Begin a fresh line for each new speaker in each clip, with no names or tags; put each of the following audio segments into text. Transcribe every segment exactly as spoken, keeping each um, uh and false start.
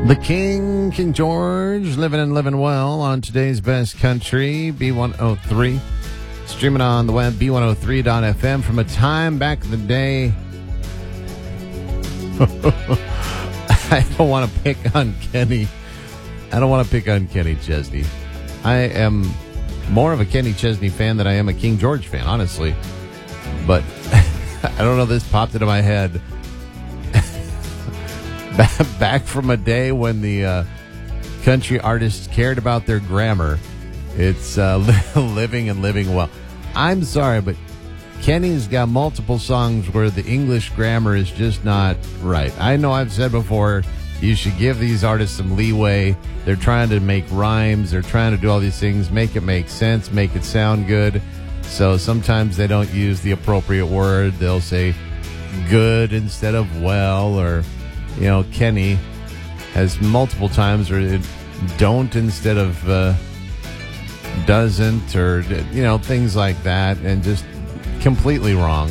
The King, King George, living and living well on today's best country, B one oh three. Streaming on the web, B one oh three dot f m. From a time back in the day. I don't want to pick on Kenny. I don't want to pick on Kenny Chesney. I am more of a Kenny Chesney fan than I am a King George fan, honestly. But I don't know, this popped into my head. Back from a day when the uh, country artists cared about their grammar. It's uh, living and living well. I'm sorry, but Kenny's got multiple songs where the English grammar is just not right. I know I've said before, you should give these artists some leeway. They're trying to make rhymes. They're trying to do all these things, make it make sense, make it sound good. So sometimes they don't use the appropriate word. They'll say good instead of well, or... You know, Kenny has multiple times where it don't instead of uh, doesn't, or, you know, things like that, and just completely wrong.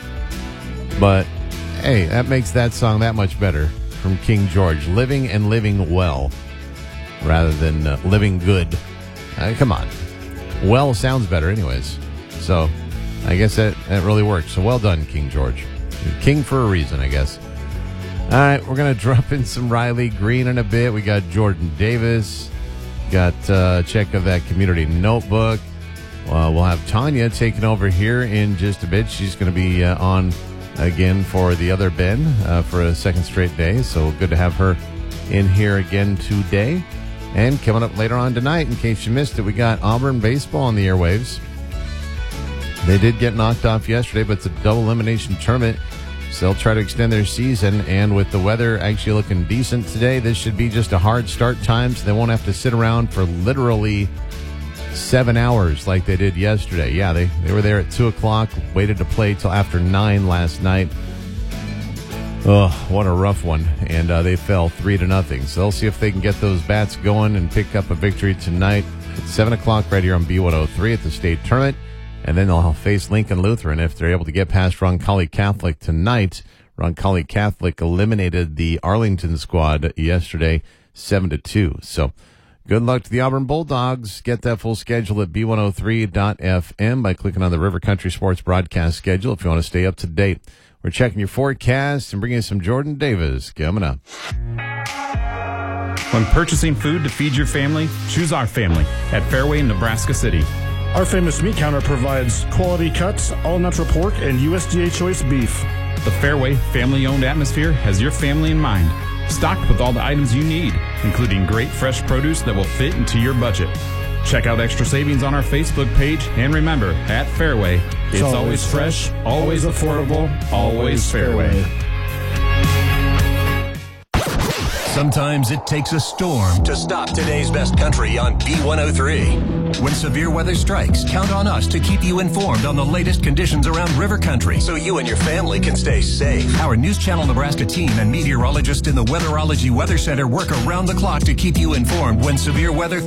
But, hey, that makes that song that much better from King George. Living and living well rather than uh, living good. Uh, come on. Well sounds better anyways. So, I guess that, that really works. So, well done, King George. You're king for a reason, I guess. All right, we're going to drop in some Riley Green in a bit. We got Jordan Davis, got uh, a check of that community notebook. Uh, we'll have Tanya taking over here in just a bit. She's going to be uh, on again for the other Ben uh, for a second straight day. So good to have her in here again today. And coming up later on tonight, in case you missed it, we got Auburn baseball on the airwaves. They did get knocked off yesterday, but it's a double elimination tournament. So they'll try to extend their season, and with the weather actually looking decent today, this should be just a hard start time, so they won't have to sit around for literally seven hours like they did yesterday. Yeah, they, they were there at two o'clock, waited to play till after nine last night. Oh, what a rough one. And uh, they fell three to nothing. So they'll see if they can get those bats going and pick up a victory tonight at seven o'clock right here on B one oh three at the state tournament. And then they'll face Lincoln Lutheran if they're able to get past Roncalli Catholic tonight. Roncalli Catholic eliminated the Arlington squad yesterday, seven to two. So good luck to the Auburn Bulldogs. Get that full schedule at B one oh three dot f m by clicking on the River Country Sports broadcast schedule if you want to stay up to date. We're checking your forecast and bringing you some Jordan Davis coming up.
When purchasing food to feed your family, choose our family at Fairway in Nebraska City.
Our famous meat counter provides quality cuts, all-natural pork, and U S D A choice beef.
The Fairway family-owned atmosphere has your family in mind. Stocked with all the items you need, including great fresh produce that will fit into your budget. Check out extra savings on our Facebook page, and remember, at Fairway, it's, it's always, always fresh, always affordable, always Fairway.
Sometimes it takes a storm to stop today's best country on B one oh three. When severe weather strikes, count on us to keep you informed on the latest conditions around River Country so you and your family can stay safe. Our News Channel Nebraska team and meteorologists in the Weatherology Weather Center work around the clock to keep you informed when severe weather